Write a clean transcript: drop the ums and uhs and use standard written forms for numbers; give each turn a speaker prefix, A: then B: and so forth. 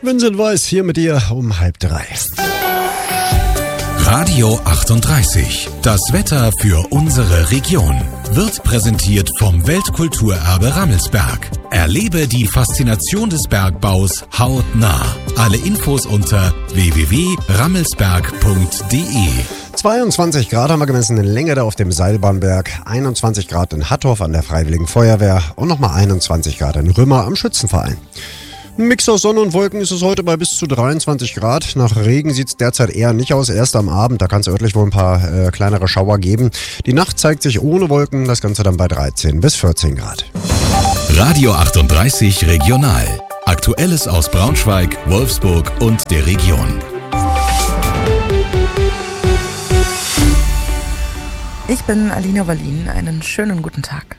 A: Vincent Weiss hier mit dir um 2:30.
B: Radio 38. Das Wetter für unsere Region wird präsentiert vom Weltkulturerbe Rammelsberg. Erlebe die Faszination des Bergbaus hautnah. Alle Infos unter www.rammelsberg.de.
A: 22 Grad haben wir gemessen in Lengede auf dem Seilbahnberg, 21 Grad in Hattorf an der Freiwilligen Feuerwehr und nochmal 21 Grad in Rümmer am Schützenverein. Ein Mix aus Sonne und Wolken ist es heute bei bis zu 23 Grad. Nach Regen sieht es derzeit eher nicht aus, erst am Abend. Da kann es örtlich wohl ein paar kleinere Schauer geben. Die Nacht zeigt sich ohne Wolken, das Ganze dann bei 13 bis 14 Grad.
B: Radio 38 Regional. Aktuelles aus Braunschweig, Wolfsburg und der Region.
C: Ich bin Alina Wallin. Einen schönen guten Tag.